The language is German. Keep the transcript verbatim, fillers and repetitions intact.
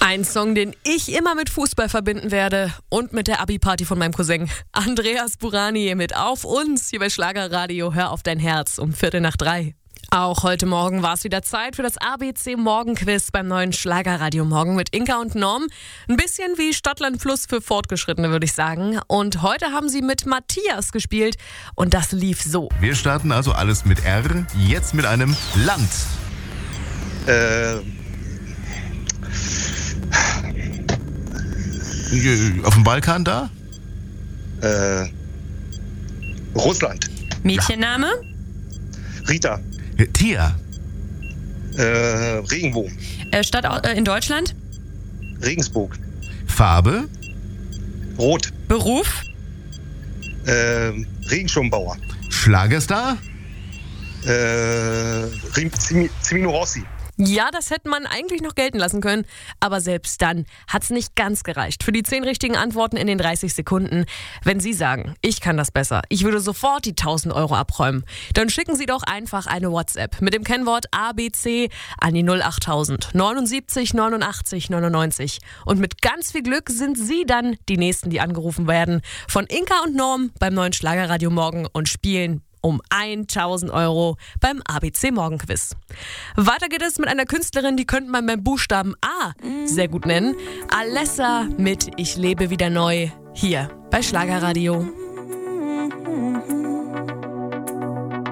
Ein Song, den ich immer mit Fußball verbinden werde und mit der Abi-Party von meinem Cousin. Andreas Burani mit Auf uns hier bei Schlagerradio. Hör auf dein Herz um Viertel nach drei. Auch heute Morgen war es wieder Zeit für das A B C Morgenquiz beim neuen Schlagerradio Morgen mit Inka und Norm. Ein bisschen wie Stadtland Fluss für Fortgeschrittene, würde ich sagen. Und heute haben sie mit Matthias gespielt und das lief so. Wir starten also alles mit R, jetzt mit einem Land. Äh, Auf dem Balkan da? äh, Russland. Mädchenname? Rita. Tier. Äh, Regenbogen. Äh, Stadt äh, in Deutschland? Regensburg. Farbe. Rot. Beruf? Äh, Regenschirmbauer. Schlagerstar. Äh, Rim- Zimi- Cimino Rossi. Ja, das hätte man eigentlich noch gelten lassen können. Aber selbst dann hat's nicht ganz gereicht. Für die zehn richtigen Antworten in den dreißig Sekunden. Wenn Sie sagen, ich kann das besser, ich würde sofort die tausend Euro abräumen, dann schicken Sie doch einfach eine WhatsApp mit dem Kennwort A B C an die null achttausend neunundsiebzig neunundachtzig neunundneunzig. Und mit ganz viel Glück sind Sie dann die Nächsten, die angerufen werden. Von Inka und Norm beim neuen Schlagerradio Morgen und spielen um tausend Euro beim A B C Morgenquiz. Weiter geht es mit einer Künstlerin, die könnte man beim Buchstaben A sehr gut nennen. Alessa mit Ich lebe wieder neu hier bei Schlagerradio.